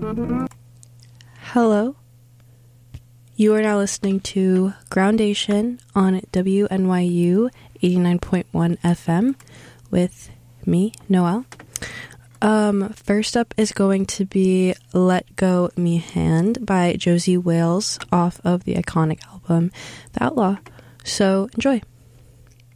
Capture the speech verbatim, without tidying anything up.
Hello. You are now listening to Groundation on W N Y U eighty-nine point one F M with me, Noelle. Um, first up is going to be Let Go Me Hand by Josie Wales off of the iconic album The Outlaw. So enjoy.